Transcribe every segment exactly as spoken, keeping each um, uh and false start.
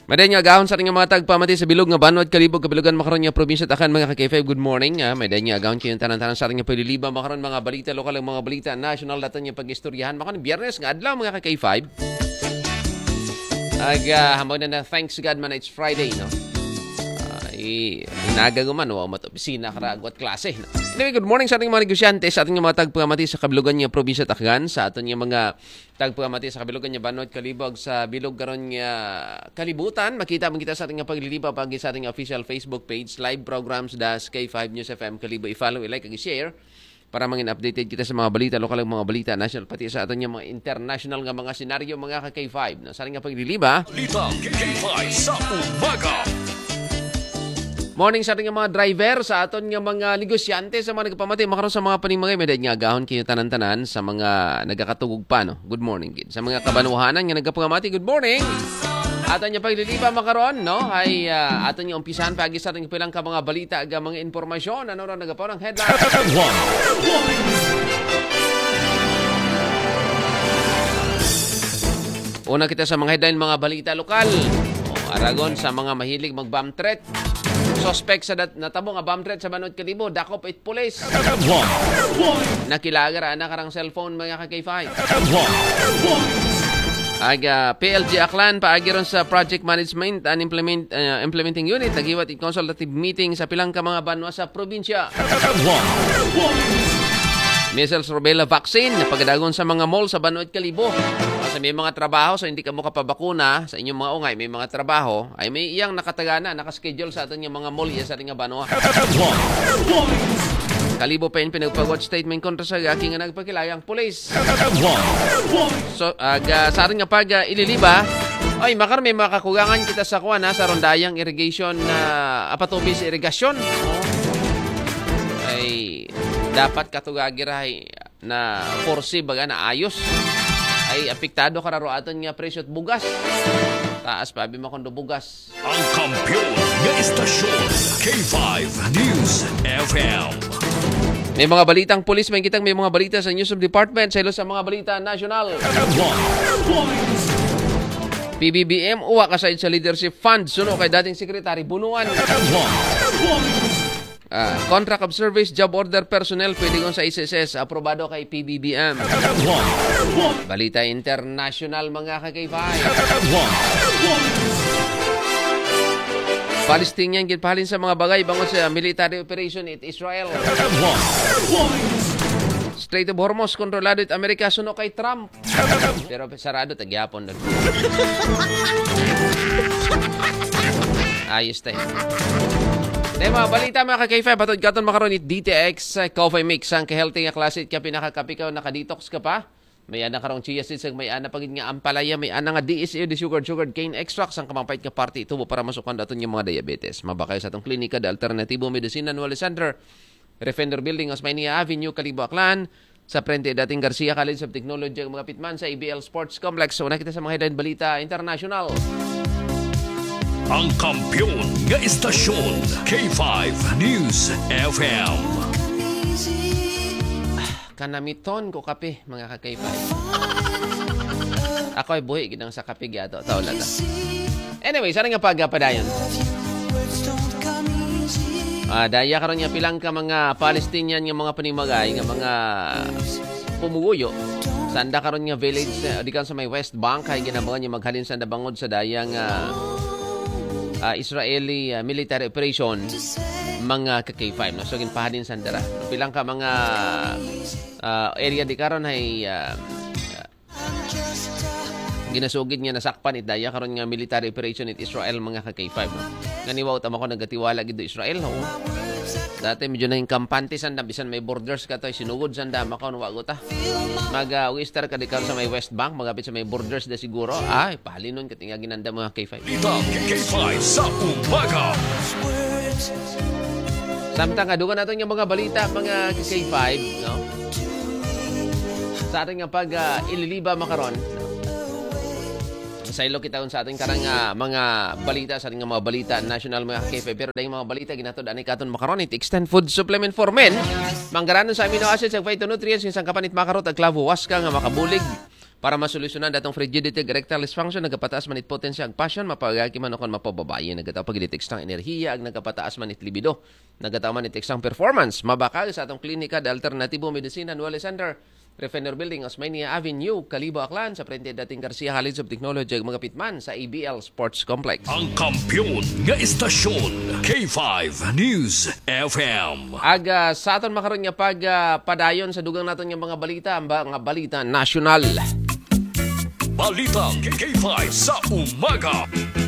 Maday nga agahon sa ating mga tagpamati sa bilog nga Banwad Kalibog kabilugan makaron nga probinsya takan mga ka-K five. Good morning. Ah, maday nga agahon kayo tanan-tanan sa ating nga pagliliba makaron mga balita lokal ang mga balita national datan nga pag-istoryahan makaron Biyernes nga adlaw mga ka-K five. Ag uh, hambang na na thanks God man it's Friday no. Ay nagaguman wa mat opisina karagwat klase no. Anyway, good morning sa ating mga negosyante sa ating mga tagpamati sa kabilugan nga probinsya Takgan sa aton nga mga tagpamati sa kabilugan nga Banwad Kalibog sa bilog karon nga kalibutan. Makita man kita sa ating nga pagliliba pagi sa ating official Facebook page, live programs das K five News F M Kalibo. I-follow, i-like, i-share para mangin updated kita sa mga balita lokal ng mga balita national pati sa aton nga mga international nga mga senaryo mga ka K five no. Sa ating nga pagliliba. Balita K five sa umaga. Morning sa ating mga driver, sa aton nga mga negosyante, sa mga nagpamati, makaroon sa mga panimagay, may nga agahon kayo tanan-tanan sa mga nagakatugog pa, no? Good morning, kid. Sa mga kabanuhanan nga nagpamati, good morning! Aton nga paglilipa makaroon, no? Ay uh, aton nga umpisahan pagi sa ating pilang ka mga balita, aga mga informasyon, ano rin nagapaw ng headline? Una kita sa mga headline, mga balita lokal. O, Aragon sa mga mahilig mag-bomb threat. Suspect sa dat natabo nga bomb threat sa Banwad Kalibo, dakop it police. Nakilagar ana karang cellphone mga ka K five. Aga P L G Aklan paagi ron sa project management and implement uh, implementing unit nagiwat it consultative meeting sa pilang ka mga banwa sa probinsya. Measles rubella vaccine napagadagon sa mga mall sa Banwad Kalibo. Sa may mga trabaho, so hindi ka mo kapabakuna sa inyong mga ungay, may mga trabaho, ay may iyang nakatagana, nakaschedule sa atin yung mga mall sa ating nga Banwa. Kalibo pa yun pinagpag-watch statement kontra sa aking nga nagpakilayang police. So, uh, sa ating nga pag uh, ililiba, ay makar may makakugangan kita sa kuwan ha, sa rondayang irrigation na uh, apatubis irrigation. Oh. Ay dapat katugagiray na forsi baga na ayos. Ay apektado kararo aton nga presyo at bugas. Taas pa abi makondo bugas. Ang kampiyon nga istasyon K five News F M. May mga balitang pulis, may kitang may mga balita sa News of Department sa ilo sa mga balita national. P B B M uwa kasayd sa leadership fund suno kay dating sekretary Bunuan. Uh, contract of service, job order personnel, pwede kong sa S S S, aprobado kay P B B M. Balita international mga ka K five. Palestinian gitpahalin sa mga bagay bangon sa military operation at Israel. Strait of Hormuz kontrolado at Amerika suno kay Trump. Pero sarado tagyapon doon. Ayos tayo. Dahil mga balita mga ka K five, patod katon makaroon it D T X coffee mix ang ka-healthy nga klase ka pinakakapikaw naka-detox ka pa. May ana karong chia seeds, may ana pagid nga ampalaya, may ana nga D S A, the sugar sugar cane extracts ang kamapait nga party tubo para masukan daton yung mga diabetes. Mabakay sa atong klinika da Alternatibo Medicina Nuwales Center, Refender Building, Osmania Avenue, Kalibo, Aklan. Sa prente dating Garcia College of Technology ang mga pitman sa A B L Sports Complex. So nakita sa mga headline balita international. Ang kampiyon nga istasyon K five News F M. Kanamiton ko kape mga ka K five. Ako ay buhi ginang sa kape gato taw lata. Anyway, sana nga pagpadayon. Ah, daya karon nga pilang ka mga Palestinian nga mga panimagay nga mga pumuguyo. Sanda karon nga village uh, di kan sa may West Bank kay ginabangan yung maghalin sa bangod sa dayang uh, Uh, Israeli uh, military operation mga ka K five no so ginpahalin sandara no, pilang ka mga uh, area di karon ay uh, uh, ginasugid nga nasakpan it daya karon nga military operation it Israel mga ka K five no ganiwaw tama ko nagatiwala gid Israel no dati medyo na yung kampante sanda bisan may borders ka to sinugod sanda makaw no wago ta mag uh, Wester ka di karon sa may West Bank magapit sa may borders da siguro ay pahalinon katinga ginanda mga K five. K five sa umaga. Samtang adugan natin yung mga balita mga K five no sa ating nga pag uh, ililiba makaron no? Sa ilo kita sa ating karang uh, mga balita sa ating mga balita national mga K five pero dahil mga balita ginatod ani katon makaron it extend food supplement for men manggaranon sa amino acids ug phytonutrients isang kapanit makarot ag clavo waska nga makabulig Para masolusyonan datong frigidity, erectile dysfunction, nagapataas man it potensya ag passion, mapagaki man akon mapababayi, nagataw pagdetect ang enerhiya, ag nagapataas man it libido, nagataw man it ang performance. Mabakal sa atong klinika de Alternatibo Medicina Nuevo Center, Refender Building, Osmania Avenue, Calibo, Aklan, sa frente dating Garcia College of Technology, ag mga pitman sa A B L Sports Complex. Ang kampiyon nga istasyon, K five News F M. Aga sa aton makaroon nga pag uh, padayon sa dugang naton nga mga balita, ang mga balita nasyonal. Balitang K five sa umaga.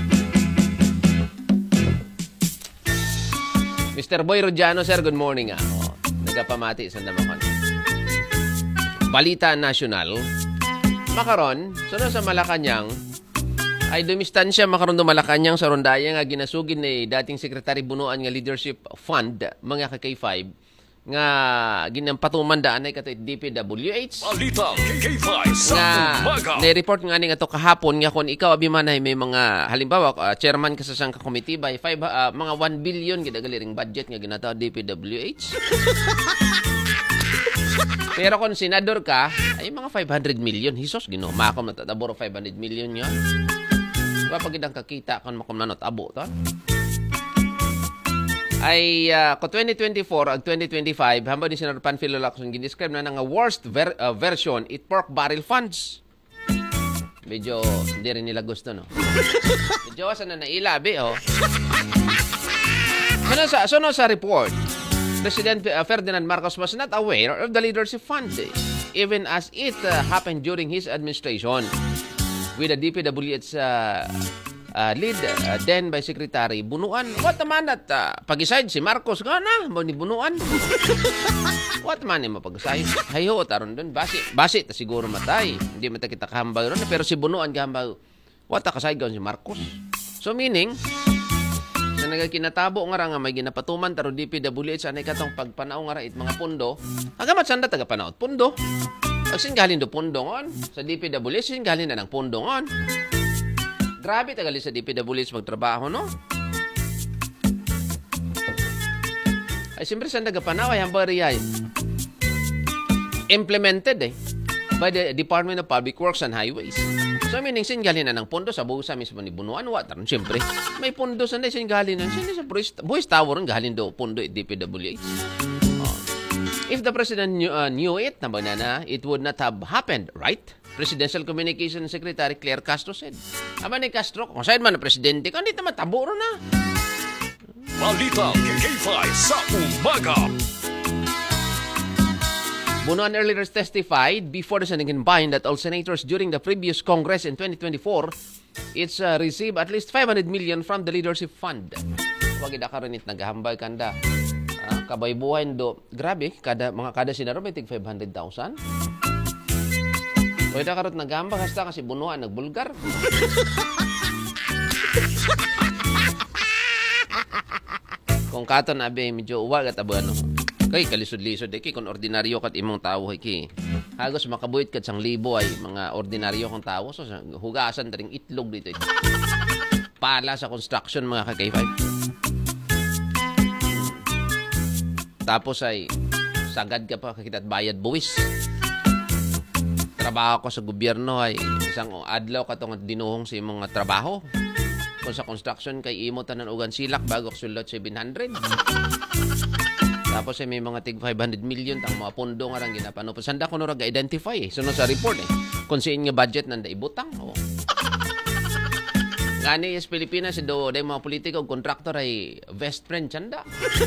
Mister Boy Rodiano, sir, good morning. Ah. Oh, nagapamati sa namakon. Balita nasyonal. Makaron, sunod sa Malacanang, ay dumistansya makaron do Malacanang sa rondaya nga ginasugid ni dating Secretary Bunuan nga Leadership Fund, mga ka K five, nga ginampatuman daan ay katay D P W H. Balitang K five sa Nga, umaga. na-report nga ni nga to kahapon nga kung ikaw abimanay may mga halimbawa uh, chairman ka sa sang ka committee by five, uh, mga one billion gidagaliring budget nga ginataw D P W H. Pero kung senador ka, ay mga five hundred million. Hisos, gino. Makam na tataboro five hundred million yun. Diba pag idang kakita kung makumanot abo to? Ay, uh, kung twenty twenty-four ag twenty twenty-five, hamba ni Senator Panfilo Lacson, gindescribe na nga worst ver- uh, version, it pork barrel funds. Medyo hindi rin nila gusto, no? Medyo asa na nailabi, oh. Sunod sa, sunod sa report, President uh, Ferdinand Marcos was not aware of the leadership fund, eh, even as it uh, happened during his administration. With the D P W H uh, uh, lead, uh, then by Secretary Bunuan, what naman at uh, pag-iside si Marcos ka na, mo ni Bunuan. What man yung mapag-iside? Hayo, taron dun, basi, basi, ta siguro matay. Hindi mata kita kahambag ron, pero si Bunuan kahambag, what ta kaside si Marcos? So meaning, na nagakinatabo nga ra nga may ginapatuman taro D P W H anay katong pagpanao nga ra it mga pundo agamat sanda taga panaot pundo pag singgalin do pundo ngon sa D P W H singgalin na ng pundo ngon grabe tagali sa D P W H magtrabaho no ay siyempre sanda taga panaw ay hambari ay implemented eh by the Department of Public Works and Highways. So, meaning, singgalin na ng pondo sa busa mismo ni Bunuan. Wataron, siyempre. May pondo sa na, singgalin na. Sino sa Buwis Tower, galin do pondo at D P W H. Oh. If the President knew, uh, knew it, na banana, it would not have happened, right? Presidential Communication Secretary Claire Castro said. Aba ni Castro, kung saan man na presidente, kung hindi naman taburo na. Balitang K five sa umaga. Bunuan earlier testified before the Senate combined that all senators during the previous Congress in twenty twenty-four it's uh, received at least five hundred million from the leadership fund. Wag ida karonit naghambal kanda. Ah, kabay buhay do. Grabe, kada mga kada senador may tig five hundred thousand. Wag ida karot naghambal hasta kasi Bunuan nagbulgar. Kung katon abi medyo uwag at abuano. Kay kalisod-lisod eh, kay kung ordinaryo kat imong tao kay hagos makabuhit kat sang libo ay mga ordinaryo kang tao so hugasan taring itlog dito. Pala sa construction mga ka-K five. Tapos ay sagad ka pa kakita at bayad buwis. Trabaho ko sa gobyerno ay isang adlaw katong dinuhong sa imong trabaho. Kung sa construction kay imo tanan ugan silak bago sulot seven hundred. Tapos ay may mga tig five hundred million tang mga pondo nga rang ginapano. Sanda ko no ra ga-identify eh. Sunod sa report eh. Kung siin nga budget nanda ibutang. Oh. Ngani is Pilipinas do day mga politiko ug kontraktor ay best friend sanda.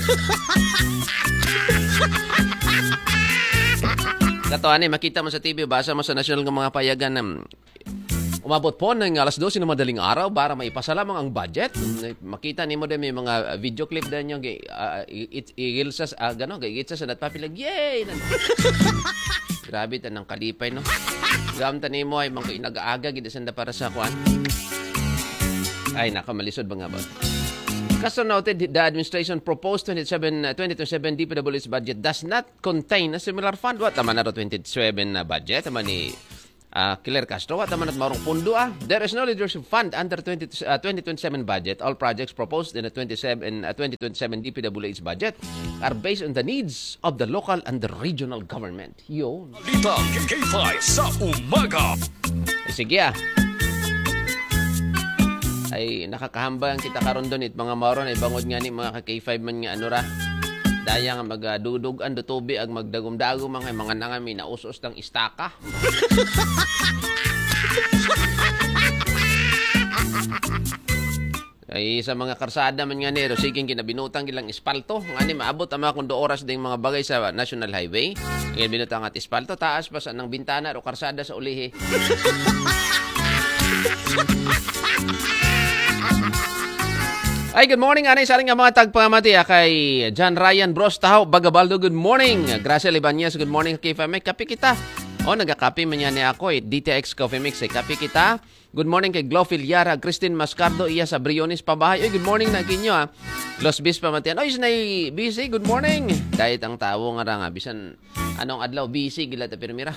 Kato ani makita mo sa T V basa mo sa national nga mga payagan ng umabot po ng alas dose ng madaling araw para maipasalamang ang budget. Makita nimo din may mga video clip din yung uh, igilsas uh, gano gigitsas na papilag yay. Grabe tan ng kalipay no. Gamta nimo ay mga inag-aga gid sanda para sa kwan. Ay nakamalisod ba nga ba? Castro noted the administration proposed twenty-seven, uh, twenty twenty-seven D P W H budget does not contain a similar fund. What naman na twenty-seven na budget naman ni Uh, Claire Castro, at naman at marong pundo ah. There is no leadership fund under twenty, uh, twenty twenty-seven budget. All projects proposed in the twenty-seven, uh, twenty twenty-seven D P W H budget are based on the needs of the local and the regional government. Yo. Balitang K five sa umaga. Sige ah. Ay nakakahambal kita karon doon it mga maron ay bangod nga ni mga ka K five man nga ano ra. Daya nga magdudugan do tubi ag magdagom-dagom mga mga nangami na usos ng istaka. Ay sa mga karsada man nga nero siging kinabinutang gilang espalto nga ni maabot ang mga kundo oras ding mga bagay sa National Highway. Ngayon binutang at espalto taas pa sa nang bintana o karsada sa ulihi. Ay, good morning, anay sa nga mga tagpamati kay John Ryan Bros Tahaw, Bagabaldo, good morning. Gracia Libanez, good morning, K F M. Kapi kita. O, nagakapi man yan ni ako, eh. D T X Coffee Mix, eh. Kapi kita. Good morning kay Glo Filiara, Christine Mascardo, iya sa Briones Pabahay. Oy, good morning na kinyo, ha. Los Bis pamatian. Oy, sinay busy, good morning. Dahit ang tawo nga nga, bisan anong adlaw, busy, gila ta pirmira.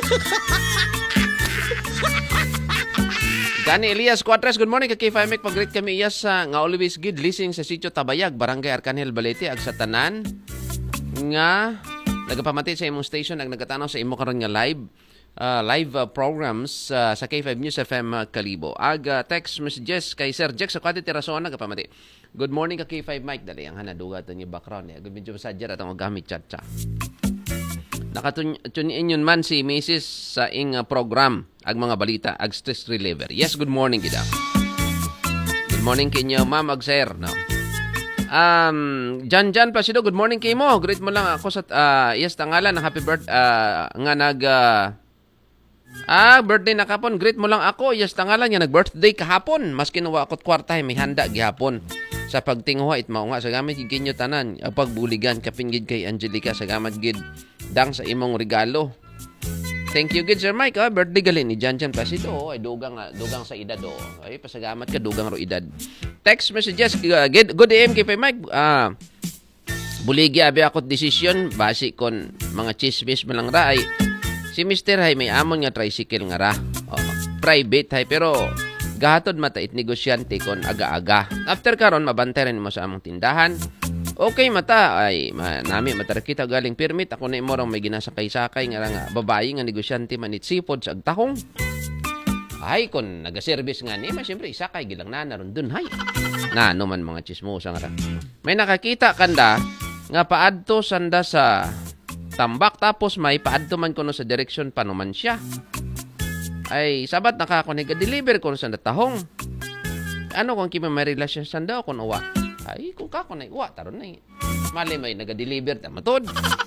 Gani Elias Cuatres, good morning kay K F M. Pag-greet kami iyas sa nga always good listening sa Sitio Tabayag, Barangay Arcangel Balete, ag sa tanan nga nagapamati sa imong station ag nagatanaw sa imo karon nga live uh, live uh, programs uh, sa K five News F M uh, Kalibo. Ag uh, text messages kay Sir Jex sa Quadri Tirason nagapamati. Good morning kay K five Mike, dali ang hanaduga to ni background niya. Good medyo sadya atong gamit chat-chat. Nakatun-tune yun man si Missus sa ing uh, program ag mga balita ag stress reliever. Yes, good morning gida. Good morning kinyo ma'am ag sir, no. Um, Jan Jan Placido, good morning kay mo. Greet mo lang ako sa uh, yes tangalan ng happy birthday uh, nga nag uh, ah birthday na kapon. Greet mo lang ako. Yes tangalan nga nag-birthday kahapon. Mas kinuha ako't kwarta may handa gihapon. Sa pagtinguha it mao nga sa gamit kinyo tanan ang pagbuligan kapingid kay Angelica sa gamit gid dang sa imong regalo. Thank you gid Sir Mike. Ah, birthday galin ni Jan Jan Placido. Oh, ay dugang dugang sa edad oh. Ay pasagamat ka dugang ro edad. Text messages uh, good, good A M kay Mike. Ah, buligi abi akot desisyon base kon mga chismis man lang ra ay si Mister Hay may amon nga tricycle nga ra. Oh, private hay pero gahatod matait negosyante kon aga-aga. After karon mabantay rin mo sa among tindahan. Okay mata ay ma, nami matarakita galing permit ako na imo may ginasakay-sakay nga nga babae nga negosyante manit sipod sa agtahong. Ay kon naga-service nga ni ma syempre isakay gilang na naron dun hay. Ngano man mga chismosa nga ra. May nakakita kanda nga paadto sanda sa tambak tapos may paadto man kuno sa direksyon panuman siya. Ay sabat nakakunig deliver kuno sa tahong. Ano kung kimo may relasyon sanda kun uwa? Ay kung kako na uwa taron na. Mali may naga-deliver ta matod.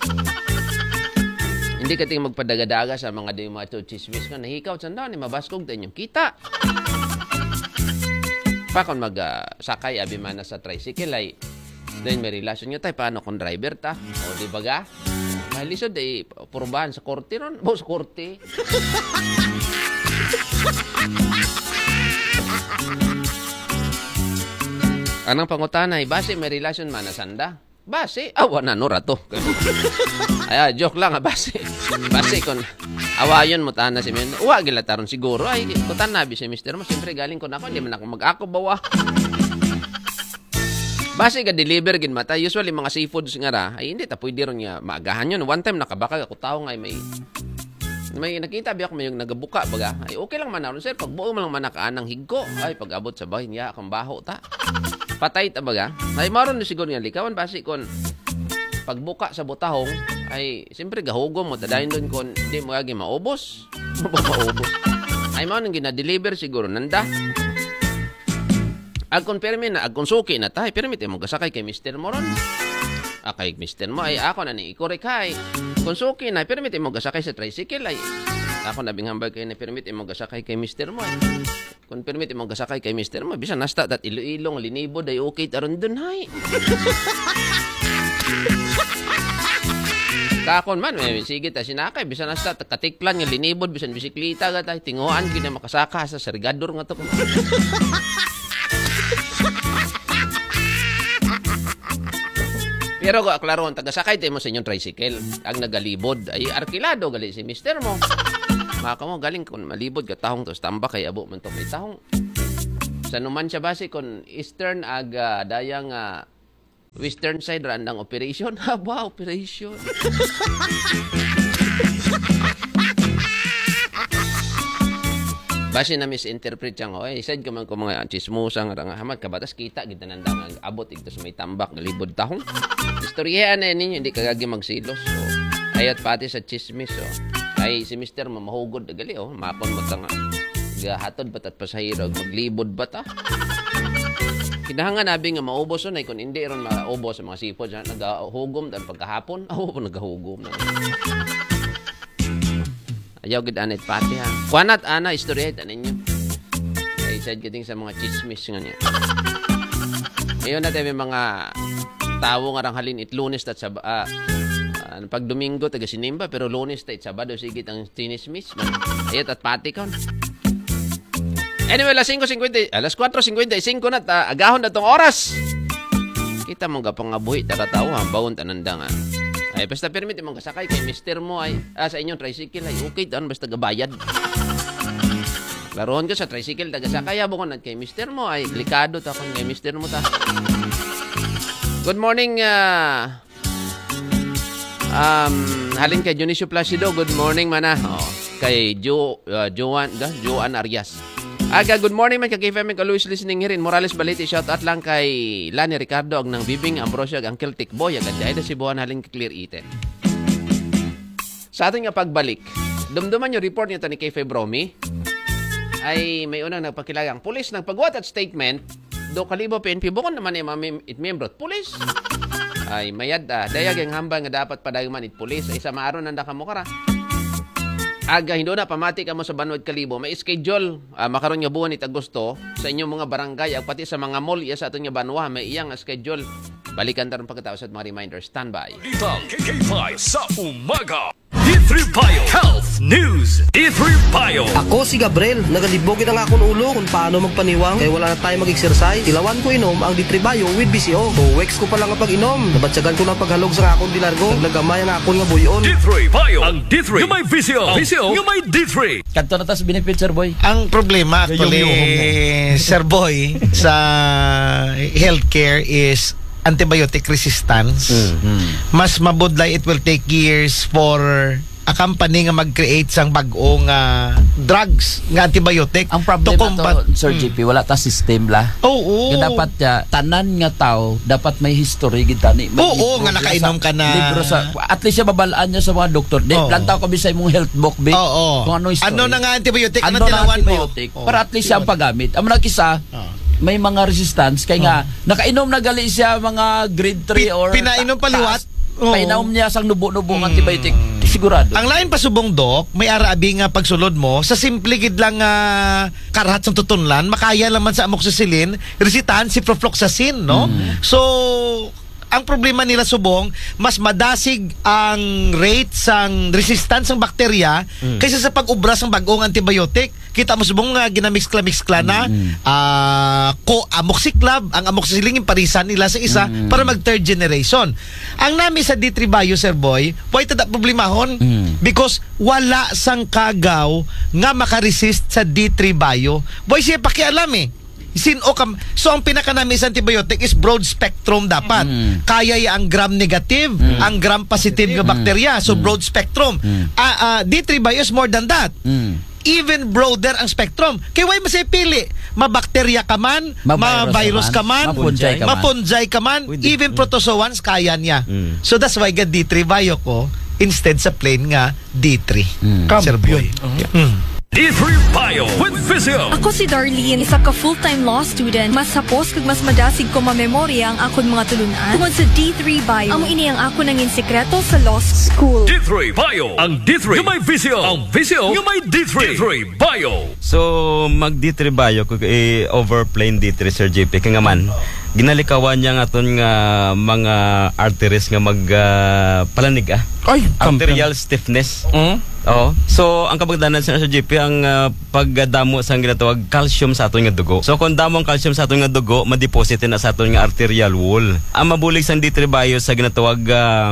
Hindi ka ting magpadagadaga sa mga di mga chismis nga nahikaw sanda ni mabaskog ta inyong kita. Pa kon mag-sakay uh, abi man sa tricycle ay then may relasyon nyo tayo paano kung driver ta o di ba ga may lisod ay purbahan sa korte ron o sa korte. Anong pangutana ay base may relasyon man na sanda base awa na no rato. Ay joke lang ha base base kon awayon mo tana si men uwa gila taron siguro ay kutan nabi si Mister mo siyempre galing ko na ako hindi man ako mag-ako bawa. Base ka deliver gin mata usually mga seafoods nga ra ay hindi ta pwede ron nga maagahan yun. One time nakabaka ako tao nga may may nakita bi ako may nagabuka baga ay okay lang man naron sir pag buo man lang man nakaanang higko ay pag abot sa bahay niya akong baho ta patay ta baga ay maron ni siguro nga likawan base kon pagbuka sa butahong ay siyempre gahugom mo tadayon doon kon hindi mo agi maubos maubos ay mao nang gina-deliver siguro nanda ag kon permi na ag kon suki na tay permi mo gasakay kay Mister Moron ah kay Mister mo ay ako na ni ikorek hay kung suki na permi mo gasakay sa tricycle ay ako na binghambal kay na permi mo gasakay kay Mister mo ay kung permi mo gasakay kay Mister mo bisan nasta dat ilo-ilong linibod ay okay taron dun hay. Kakon man may sige ta sinakay bisan nasta katiklan nga linibod bisan bisikleta gat ay tinguan gid na makasaka sa sergador nga to. Pero ko aklaron taga-sakay tayo mo sa inyong tricycle ang nagalibod ay arkilado gali si Mister mo. Maka mo galing kun malibod ka tahong to tamba kay abo man to may tahong. Sa numan siya base kun eastern aga dayang uh, western side randang operation. Haba operation. base na misinterpret siya nga, eh, said ko man ko mga chismosa nga nga hamad kabatas kita gid nandang abot igto sa may tambak galibod tahong. Istoryahan na ninyo hindi kagagi magsilos. So, ayat pati sa chismis so. Ay si mister mamahugod gali oh, mapon mo ta nga. Gahatod batat pasahero maglibod bata. Kinahanglan nabi nga maubos so nay kun hindi ron maubos sa mga sipod sa nagahugom dan pagkahapon. Aw oh, nagahugom na. Ayaw gid anit pati ha. Kuanat ana istorya ta ninyo. Ay sad kiting sa mga chismis nga niya. Ngayon natin may mga tawo nga rang halin it Lunes at sa uh, uh, pag Domingo taga sinimba pero Lunes tat Sabado sigit ang chismis man. Ayat at pati kon. Anyway, alas five fifty, alas four fifty-five na ta agahon na tong oras. Kita mong gapangabuhi tara tao ha bawon tanandang ha. Ay, basta permit mong kasakay kay mister mo ay, ah, sa inyong tricycle ay okay doon, basta gabayad. Laruan ka sa tricycle, tagasakay, abong kay mister mo ay, delikado ta kung kay mister mo ta. Good morning, uh, um, halin kay Dionisio Placido, good morning mana. Oh, kay Jo, uh, Joan, ga? Joan Arias. Aga, good morning man kay K F M Kaluis listening hirin. Morales Baliti, shout out lang kay Lani Ricardo ag ng Bibing Ambrosio ag Uncle Tikboy ag adjay da Cebuan halin Clear Iten. Sa ating nga pagbalik, dumduman yung report niya ni K F Bromi ay may unang nagpakilagang pulis nagpagwat at statement do kalibo P N P bukon naman yung mga it member pulis ay mayad ah, dayag ang hambal nga dapat padayman it pulis ay sa maaron nanda ka mo kara. Aga, hindi na pamati ka mo sa Banwad Kalibo. May schedule, uh, makaroon nga buwan it Agosto sa inyong mga barangay, at pati sa mga mall, iya sa ato nga Banwa, may iyang schedule. Balikan taron pagkatapos at mga reminders. Stand by. Itang K K five sa umaga. D three Bio Health News. D three Bio. Ako si Gabriel, nagalibogin ang akong ulo kung paano magpaniwang kaya wala na tayo mag-exercise. Tilawan ko inom ang D three Bio with B C O. two weeks ko pa lang ang pag-inom. Nabatsagan ko ng paghalog sa akong dilargo. Naglagamay ang akong nga buyon. D three Bio. Ang D three. Yung may V C O. V C O. Yung may D three. Kanto na tas benefit, Sir Boy. Ang problema actually, Sir Boy, sa healthcare is antibiotic resistance. Mm. Mas mabudlay, it will take years for a company nga mag-create sang bag-ong uh, drugs nga antibiotic. Ang problema to, combat- Sir G P, wala ta system la. Oo. Kaya dapat ya, tanan nga tao, dapat may history gita ni. Oo, nga nakainom ka na. Libro sa, at least siya babalaan niya sa mga doktor. Di, Oo. plantaw ko bisay mong health book, Vic. Oo. Kung ano history. Ano na nga antibiotic? Ano, Ano na tinawan mo? antibiotic. Para at least siya ang paggamit. Ang mga kisa, may mga resistance. Kaya nga, nakainom na gali siya mga grade three Pi- or pinainom ta- paliwat? taas. Oo. Painom niya sang nubo-nubo ng antibiotic. Sigurado. Ang lain pasubong dok, may arabi nga pagsulod mo, sa simple gid lang uh, karahat sa tutunlan, makaya laman sa amoxicillin, resitahan si ciprofloxacin, no? Mm. So, ang problema nila subong, mas madasig ang rate sang resistance ng bakterya mm. kaysa sa pag-ubra sang bagong antibiotic. Kita mo subong nga ginamix-kla-mix-kla na mm. uh, ko amoxiclav, ang amoxicillin yung parisan nila sa isa mm. para mag third generation. Ang nami sa D three Bio, Sir Boy, pwede tada problemahon mm. because wala sang kagaw nga makaresist sa D three Bio. Boy, siya pakialam eh. Sin o kam so ang pinaka namin sa antibiotic is broad spectrum dapat. Mm. Kaya ya ang gram negative, mm. ang gram positive nga bakterya. So mm. broad spectrum. Mm. Uh, uh, D three Bio is more than that. Mm. Even broader ang spectrum. Kaya why masay pili? Mabakterya ka man, ma-virus ka man, mapunjay ka man, mapunjay ka man, even protozoans kaya niya. Mm. So that's why ga D three Bio ko instead sa plain nga D three. Mm. Sir Boy. Uh-huh. Yeah. Mm. D three Bio with Physio. Ako si Darlene, isa ka full-time law student. Mas hapos kag mas madasig ko mamemorya ang akon mga tulunan. Tungod sa D three Bio, amo ini ang ako nangin sekreto sa law school. D three Bio. Ang D three. Yung may Physio. Ang Physio. Yung may D three. D three Bio. So, mag D three Bio, kung eh, overplain D three, Sir J P, kaya nga man, ginalikawan niya nga ton nga mga arteries nga mag uh, palanig ah. Ay, arterial stiffness. Mm? Oo. So, ang kabagdanan sa Sir J P, ang uh, pagdamo sa ginatawag calcium sa aton nga dugo. So, kung damo ang calcium sa aton nga dugo, ma-deposit na sa aton nga arterial wall. Ang mabulig sa D three Bio sa ginatawag uh,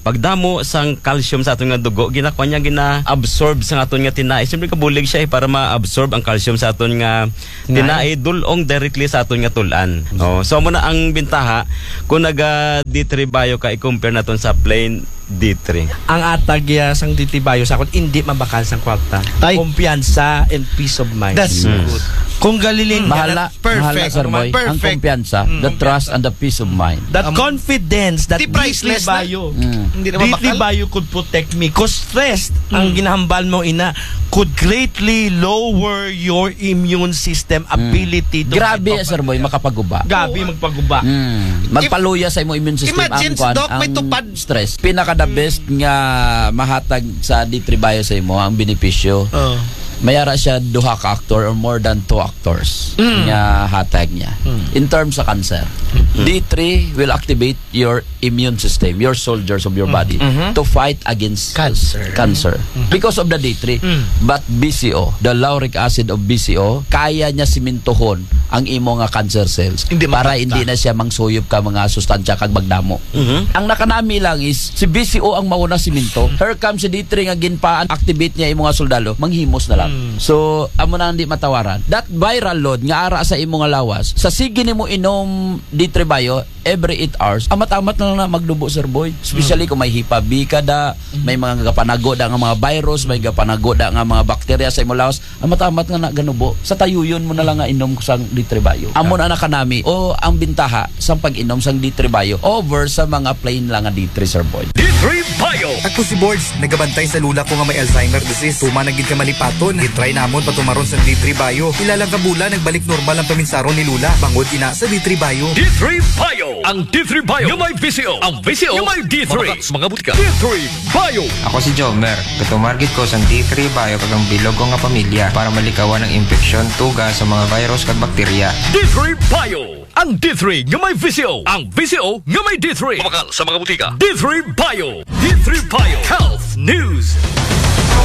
pagdamo sang calcium sa aton nga dugo, ginakuha niya gina-absorb sa aton nga tinai. Siyempre kabulig siya eh, para ma-absorb ang calcium sa aton nga tinai dulong directly sa aton nga tulan. Oh, so mo na ang bintaha kung naga D three Bio ka i-compare naton sa plain D three. Ang atag ya sang D three Bio sa akon hindi mabakal sang kwarta. Ay. Kumpiyansa and peace of mind. That's good. Kung galilin Mahala, perfect. mahala, Sir Boy. Ang Perfect. kumpiyansa, the trust and the peace of mind. That confidence that di D three priceless na. Bio Mm. Hindi na D three mabakal. Bio could protect me cause stress ang ginahambal mo ina could greatly lower your immune system ability to Grabe, fight Sir Boy, makapaguba. Gabi magpaguba. Mm. Magpaluya sa imo immune system Imagine, ang, kwan, Doc, may ang tupad. stress. Pinaka the best nga mahatag sa D three Bio sa imo ang benepisyo. Oh. Mayara siya duha ka actor or more than two actors nga hatag niya. In terms sa cancer, D three will activate your immune system, your soldiers of your body to fight against Cancer. cancer. Because of the D three. But B C O, the lauric acid of B C O, kaya niya simintohon ang imo nga cancer cells Hindi para makita. hindi na siya mangsuyop ka mga sustansya kag magdamo. Ang nakanami lang is si B C O ang mauna siminto. Here comes si D three nga ginpaan activate niya imo nga soldado, manghimos na lang. So amo na hindi matawaran. That viral load nga ara sa imo nga lawas, sa sige nimo inom D three Bio every eight hours, amat-amat na lang na magdubo, Sir Boy. Especially kung may hipa B ka da, may mga gapanagoda nga mga virus, may gapanagoda nga mga bakterya sa imo lawas, amat-amat nga na ganubo. Sa tayuyon mo na lang nga inom sang D three Bio. Amo na nakanami o ang bintaha sa pag-inom sang D three Bio over sa mga plain lang nga D three, Sir Boy. D three Bio. Ako si Boards, nagabantay sa lula ko nga may Alzheimer disease. Tuma nagid ka malipaton, gitry namon patumaron sa D three Bio. Ilalang kabula nagbalik normal ang paminsaron ni Lula. Bangod ina sa D three Bio. D three Bio. Ang D three Bio yung may V C O. Ang V C O yung may D three. Mga, mga butika. D three Bio. Ako si Jomer. Katumargit ko sa D three Bio kagang bilog ko nga pamilya para malikawan ang infeksyon, tuga sa mga virus kag bakterya. D three Bio. Ang D three yung may V C O. Ang V C O yung may D three. Mamakal sa mga butika. D three Bio. D three Bio. Health News.